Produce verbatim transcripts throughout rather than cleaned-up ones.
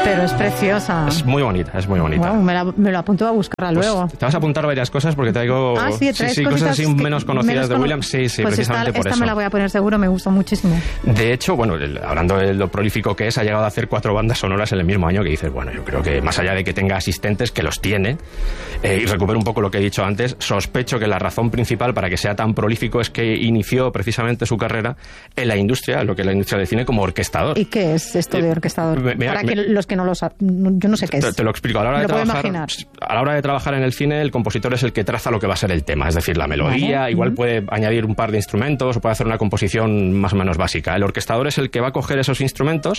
Pero es preciosa. Es muy bonita, es muy bonita. Wow, me, la, me lo apunto a buscarla pues luego. Te vas a apuntar varias cosas porque traigo ah, sí, sí, sí, cosas así menos conocidas menos de Williams. Sí, sí, pues precisamente esta, por esta eso. me la voy a poner seguro, me gusta muchísimo. De hecho, bueno, el, hablando de lo prolífico que es, ha llegado a hacer cuatro bandas sonoras en el mismo año que dices, bueno, yo creo que más allá de que tenga asistentes, que los tiene, eh, y recupero un poco lo que he dicho antes, sospecho que la razón principal para que sea tan prolífico es que inició precisamente su carrera en la industria, lo que es la industria del cine, como orquestador. ¿Y qué es esto de orquestador? Me, me, para me, que los que no lo saben, yo no sé qué es. Te, te lo explico. A la hora de trabajar, a la hora de trabajar en el cine, el compositor es el que traza lo que va a ser el tema, es decir, la melodía, vale. igual uh-huh. puede añadir un par de instrumentos o puede hacer una composición más o menos básica. El orquestador es el que va a coger esos instrumentos,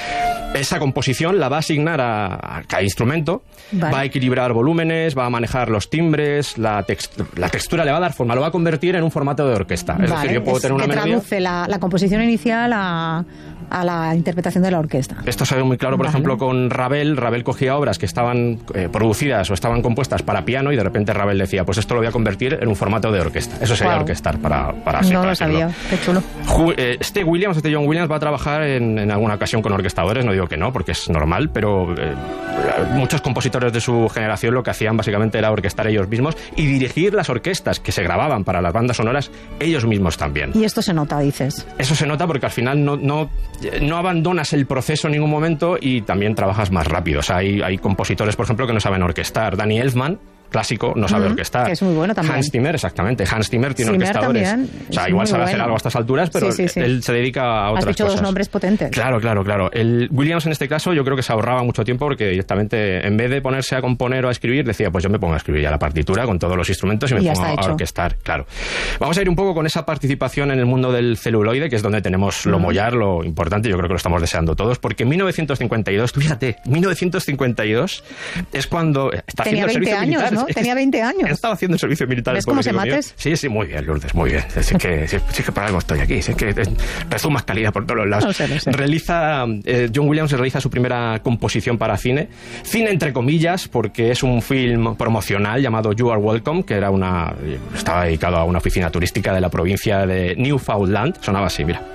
esa composición la va a asignar a, a cada instrumento, vale. va a equilibrar volúmenes, va a manejar los timbres, la, text- la textura le va a dar forma, lo va a convertir en un formato de orquesta. Es vale. decir, yo puedo es tener una que melodía... traduce la, la composición inicial a, a la interpretación de la orquesta. Esto se ve muy claro, por vale. ejemplo, con Ravel. Ravel cogía obras que estaban eh, producidas o estaban compuestas para piano y de repente Ravel decía, pues esto lo voy a convertir en un formato de orquesta. Eso sería wow. orquestar para, para No para lo sabía, qué chulo. Eh, este Williams, este John Williams va a trabajar en, en alguna ocasión con orquestadores, no digo que no, porque es normal, pero eh, muchos compositores de su generación lo que hacían básicamente era orquestar ellos mismos y dirigir las orquestas que se grababan para las bandas sonoras ellos mismos también. Y esto se nota, dices. Eso se nota porque al final no, no, no abandonas el proceso en ningún momento y también trabajas más rápido. O sea, hay, hay compositores, por ejemplo, que no saben orquestar. Danny Elfman, clásico, no sabe uh-huh, orquestar. Que es muy bueno también. Hans Zimmer, exactamente. Hans Zimmer tiene Zimmer orquestadores. También. O sea, es igual sabe bueno. hacer algo a estas alturas, pero sí, sí, sí. él se dedica a otras cosas. Has dicho cosas. dos nombres potentes. Claro, claro, claro. El Williams en este caso yo creo que se ahorraba mucho tiempo porque directamente, en vez de ponerse a componer o a escribir, decía, pues yo me pongo a escribir ya la partitura con todos los instrumentos y me y pongo a hecho. orquestar. Claro. Vamos a ir un poco con esa participación en el mundo del celuloide, que es donde tenemos lo uh-huh. mollar, lo importante, yo creo que lo estamos deseando todos, porque en mil novecientos cincuenta y dos, tú fíjate, mil novecientos cincuenta y dos es cuando está Tenía haciendo el servicio años, militar. ¿no? Es, Tenía veinte años. Estaba haciendo el servicio militar. ¿Ves cómo se mates? Sí, sí, muy bien, Lourdes, muy bien. Es que, sí, sí que por algo estoy aquí. Es que resumas calidad por todos los lados. No sé, no sé. Realiza, eh, John Williams realiza su primera composición para cine. Cine entre comillas, porque es un film promocional llamado You Are Welcome, que era una, estaba dedicado a una oficina turística de la provincia de Newfoundland. Sonaba así, mira.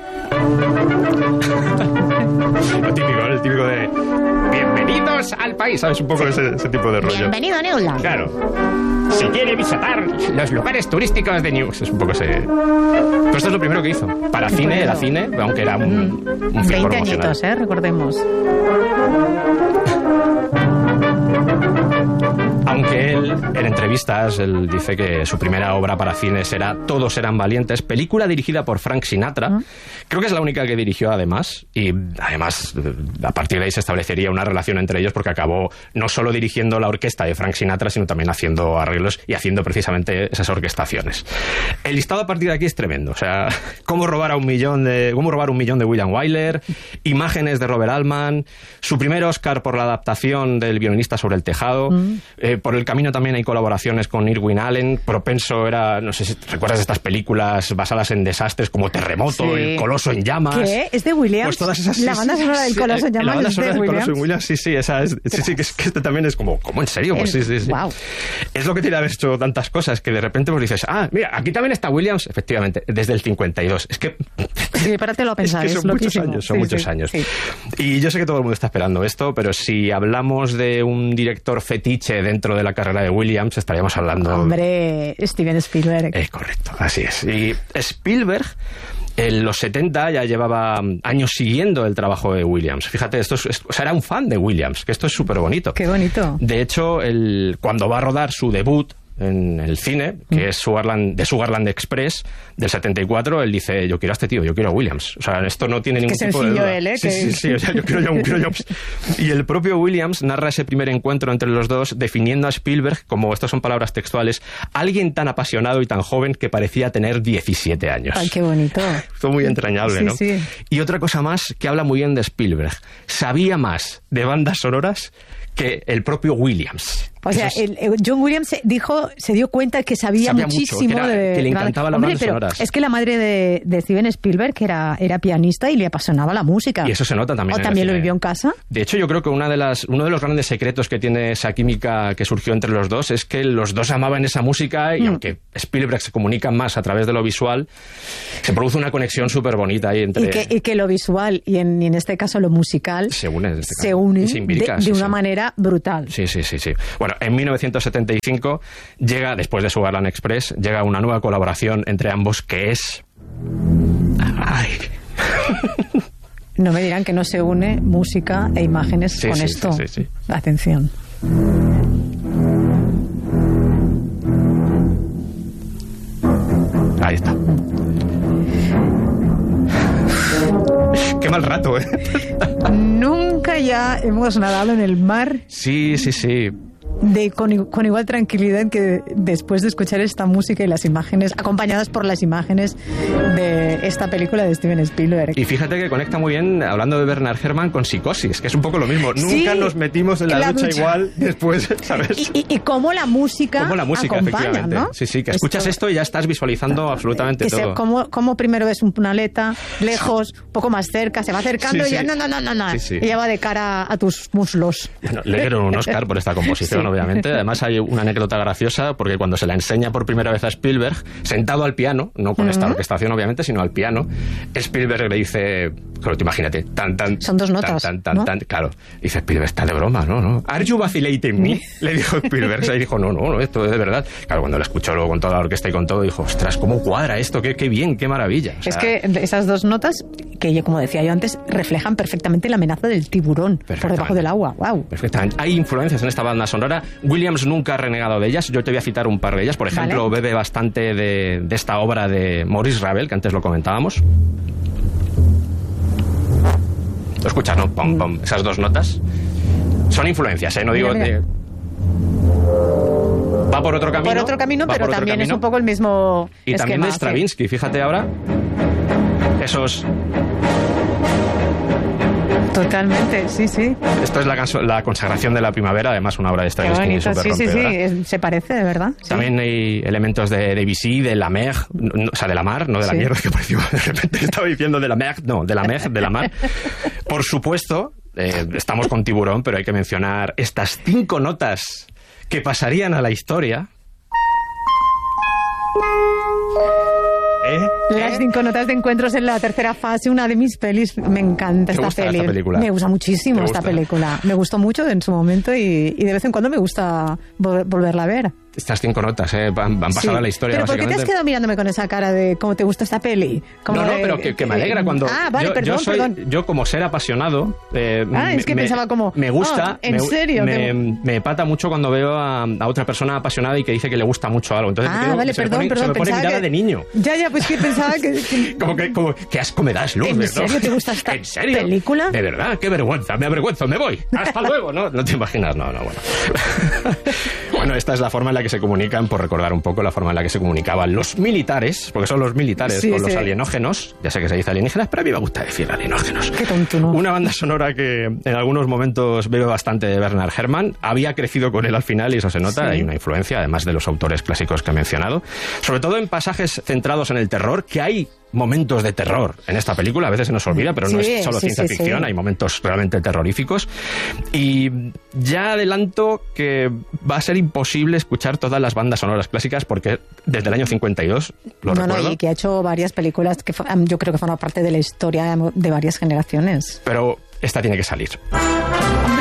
Lo típico, el típico de... Bienvenidos al país, ¿sabes? Un poco ese, ese tipo de rollo. Bienvenido a Newland. Claro. Si quiere visitar los lugares turísticos de News, es un poco ese... Pero esto es lo primero que hizo. Para cine, primero. Era cine, aunque era un, un film veinte añitos, ¿eh? Recordemos. Aunque él, en entrevistas, él dice que su primera obra para cine será Todos eran valientes, película dirigida por Frank Sinatra. Uh-huh. Creo que es la única que dirigió, además, y además, a partir de ahí se establecería una relación entre ellos, porque acabó no solo dirigiendo la orquesta de Frank Sinatra, sino también haciendo arreglos y haciendo precisamente esas orquestaciones. El listado a partir de aquí es tremendo. O sea, cómo robar a un millón de, cómo robar un millón de William Wyler, imágenes de Robert Altman, su primer Oscar por la adaptación del Violinista sobre el tejado. Uh-huh. Eh, por el camino también hay colaboraciones con Irwin Allen. Propenso era, no sé si recuerdas estas películas basadas en desastres como Terremoto, sí. El Coloso en llamas. ¿Qué? ¿Es de Williams? Pues todas esas, la banda sonora del Coloso en llamas. La banda sonora es de del Williams. Coloso en Williams, sí, sí, esa es, sí, sí, que, es, que este también es como, ¿cómo en serio? Pues sí, sí, sí. Wow. Es lo que tiene haber hecho tantas cosas que de repente pues dices, ah, mira, aquí también está Williams, efectivamente, desde el cincuenta y dos. Es que sí, párate a pensar, es que son es muchos años, son sí, muchos sí, años. Sí. Y yo sé que todo el mundo está esperando esto, pero si hablamos de un director fetiche dentro de la carrera de Williams, estaríamos hablando... Hombre, Steven Spielberg. Es correcto, así es. Y Spielberg, en los setenta, ya llevaba años siguiendo el trabajo de Williams. Fíjate, esto es, es, o sea, era un fan de Williams, que esto es súper bonito. Qué bonito. De hecho, el, cuando va a rodar su debut en el cine, que mm. es Sugarland, de Sugarland Express del setenta y cuatro, él dice, yo quiero a este tío, yo quiero a Williams. O sea, esto no tiene ningún Qué tipo de duda. Él, ¿eh? Sí, que... sí, sí, o sea, yo quiero yo, quiero yo. Y el propio Williams narra ese primer encuentro entre los dos, definiendo a Spielberg como, estas son palabras textuales, alguien tan apasionado y tan joven que parecía tener diecisiete años. Ay, qué bonito. Fue muy entrañable, sí, ¿no? Sí. Y otra cosa más que habla muy bien de Spielberg. Sabía más de bandas sonoras que el propio Williams. O sea, el, el John Williams se dijo, se dio cuenta que sabía, sabía muchísimo mucho, que, era, de... que le encantaba las bandas sonoras. Es que la madre de, de Steven Spielberg que era, era pianista y le apasionaba la música. Y eso se nota también. ¿O también lo vivió en casa? De hecho, yo creo que una de las, uno de los grandes secretos que tiene esa química que surgió entre los dos es que los dos amaban esa música y mm. aunque Spielberg se comunica más a través de lo visual, se produce una conexión súper bonita ahí entre... Y que, y que lo visual y en, y en este caso lo musical se unen, este se unen se imbrica, de, sí, de una sí. manera brutal. Sí, sí, sí, sí. Bueno, en mil novecientos setenta y cinco llega, después de Sugarland Express, llega una nueva colaboración entre ambos que es... Ay... No me dirán que no se une música e imágenes sí, con sí, esto. Sí, sí, sí. Atención. Ahí está. Qué mal rato, ¿eh? Nunca ya hemos nadado en el mar. Sí, sí, sí. De, con, con igual tranquilidad que después de escuchar esta música y las imágenes, acompañadas por las imágenes de esta película de Steven Spielberg. Y fíjate que conecta muy bien, hablando de Bernard Herrmann, con Psicosis, que es un poco lo mismo. Sí, nunca nos metimos en la, la ducha, ducha igual después, ¿sabes? Y, y, y cómo la música Cómo la música, acompaña, efectivamente. ¿no? Sí, sí, que escuchas esto, esto y ya estás visualizando absolutamente que todo. Se, cómo, cómo primero ves una aleta, lejos, un poco más cerca, se va acercando sí, y ya, sí. no, no, no, no, no. Sí, sí. Y ya va de cara a tus muslos. Bueno, le dieron un Oscar por esta composición, sí. obviamente. Además hay una anécdota graciosa porque cuando se la enseña por primera vez a Spielberg, sentado al piano, no con uh-huh. esta orquestación obviamente, sino al piano, Spielberg le dice, claro, te imagínate, tan, tan... Son dos notas, tan, tan, ¿no? tan, claro, dice Spielberg, está de broma, ¿no? ¿no? ¿Are you vacillating me? Le dijo Spielberg, y dijo, no, no, no, esto es de verdad. Claro, cuando lo escuchó luego con toda la orquesta y con todo, dijo, ostras, ¿cómo cuadra esto? Qué, qué bien, qué maravilla. O sea, es que esas dos notas, que yo, como decía yo antes, reflejan perfectamente la amenaza del tiburón por debajo del agua. Wow. Perfectamente. Hay influencias en esta banda sonora. Williams nunca ha renegado de ellas. Yo te voy a citar un par de ellas. Por ejemplo, vale. bebe bastante de, de esta obra de Maurice Ravel, que antes lo comentábamos. ¿Lo escuchas, no? Pom, pom. Esas dos notas. Son influencias, ¿eh? No digo... Mira, mira. De... Va por otro camino. Por otro camino, pero otro también camino. Es un poco el mismo Y esquema, también de Stravinsky. Sí. Fíjate ahora. Esos... Totalmente, sí, sí. Esto es la, la consagración de la primavera, además una obra de Stravinsky súper sí, sí, rompedora. sí, se parece, de verdad. Sí. También hay elementos de Debussy, de la mer, no, o sea, de la mar, no de la sí. mierda que pareció, de repente estaba diciendo de la mer, no, de la mer, de la mar. Por supuesto, eh, estamos con Tiburón, pero hay que mencionar estas cinco notas que pasarían a la historia. ¿Eh? Las cinco notas de encuentros en la tercera fase, una de mis pelis. Me encanta esta, gusta peli. esta película. Me gusta muchísimo gusta? esta película. Me gustó mucho en su momento y, y de vez en cuando me gusta vol- volverla a ver. Estas cinco notas eh, han, han pasado sí. a la historia. ¿Pero por qué te has quedado mirándome con esa cara de cómo te gusta esta peli? Como no, no, de, pero que, que me alegra cuando... Ah, vale, yo, perdón, yo soy, perdón. Yo como ser apasionado... Eh, ah, es que me, pensaba como... Me gusta... Oh, ¿en me, serio? Me, me pata mucho cuando veo a, a otra persona apasionada y que dice que le gusta mucho algo. Entonces, ah, digo, vale, se perdón, me pone, perdón. se me pone mirada que... de niño. Ya, ya, pues que pensaba que... que... como que, como, ¿qué asco me das, Lourdes? ¿En serio ¿no? te gusta esta ¿En serio? película? De verdad, qué vergüenza, me avergüenzo, me voy. Hasta luego, ¿no? No te imaginas, no, no, bueno. Bueno, esta es la forma en la que se comunican, por recordar un poco la forma en la que se comunicaban los militares, porque son los militares sí, con sí. los alienógenos, ya sé que se dice alienígenas, pero a mí me gusta decir alienógenos. Qué tonto, ¿no? Una banda sonora que en algunos momentos bebe bastante de Bernard Herrmann, había crecido con él al final y eso se nota, sí. Hay una influencia, además de los autores clásicos que he mencionado, sobre todo en pasajes centrados en el terror, que hay momentos de terror en esta película, a veces se nos olvida, pero sí, no es solo sí, ciencia sí, ficción, sí. Hay momentos realmente terroríficos. Y ya adelanto que va a ser imposible escuchar todas las bandas sonoras clásicas porque desde el año cincuenta y dos, lo no, recuerdo. No, y que ha hecho varias películas que yo creo que forman parte de la historia de varias generaciones. Pero esta tiene que salir. Hombre,